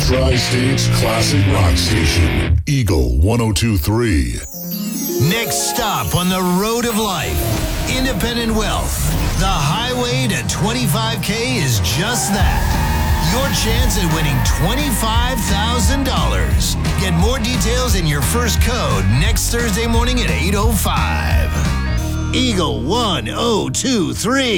Tri-State's classic rock station, Eagle 102.3. Next stop on the road of life, independent wealth. The highway to 25K is just that. Your chance at winning $25,000. Get more details in your first code next Thursday morning at 8:05. Eagle 102.3.